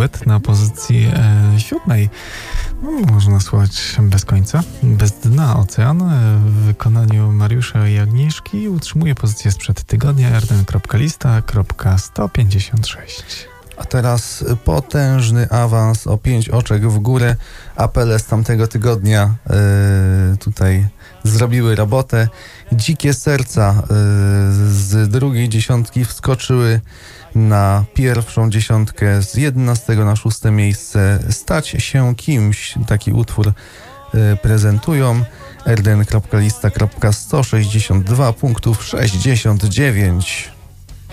duet na pozycji 7. Można słuchać bez końca, bez dna ocean w wykonaniu Mariusza i Agnieszki. Utrzymuje pozycję sprzed tygodnia rdn.lista.156. A teraz potężny awans o 5 oczek w górę. Apele z tamtego tygodnia tutaj zrobiły robotę. Dzikie serca z drugiej dziesiątki wskoczyły na pierwszą dziesiątkę, z 11 na 6 miejsce. Stać się kimś, taki utwór prezentują. rdn.lista.162 punktów 69.